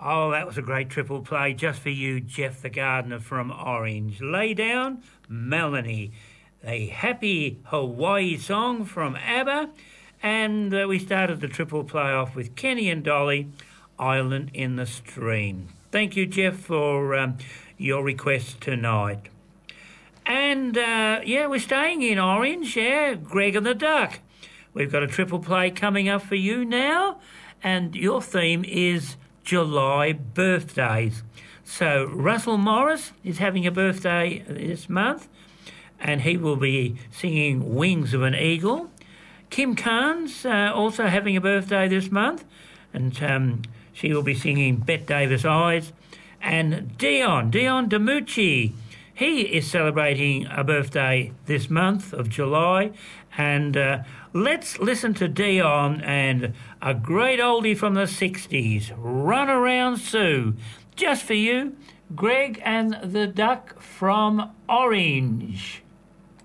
Oh, that was a great triple play just for you, Jeff the Gardener from Orange. Lay Down, Melanie. A happy Hawaii song from ABBA. And we started the triple play off with Kenny and Dolly, Island in the Stream. Thank you, Jeff, for your request tonight. And, we're staying in Orange, Greg and the Duck. We've got a triple play coming up for you now, and your theme is July birthdays. So Russell Morris is having a birthday this month, and he will be singing Wings of an Eagle. Kim Carnes also having a birthday this month, and she will be singing Bette Davis Eyes. And Dion DiMucci, he is celebrating a birthday this month of July. And let's listen to Dion and a great oldie from the 60s, Run Around Sue. Just for you, Greg and the Duck from Orange.